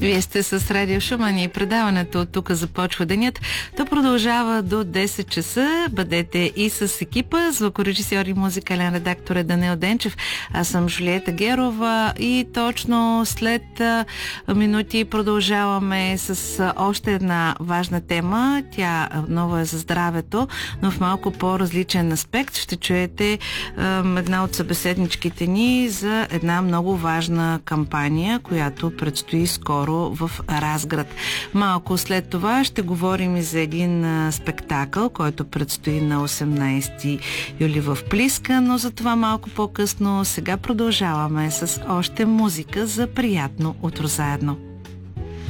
Вие сте с Радио Шуман и предаването от тук започва денят. То продължава до 10 часа. Бъдете и с екипа. Звукорежисьор и музикален редактор е Данил Денчев. Аз съм Жулиета Герова и точно след минути продължаваме с още една важна тема. Тя отново е за здравето, но в малко по-различен аспект. Ще чуете една от събеседничките ни за една много важна кампания, която предстои скоро в Разград. Малко след това ще говорим и за един спектакъл, който предстои на 18 юли в Плиска, но за това малко по-късно. Сега продължаваме с още музика за приятно утро заедно.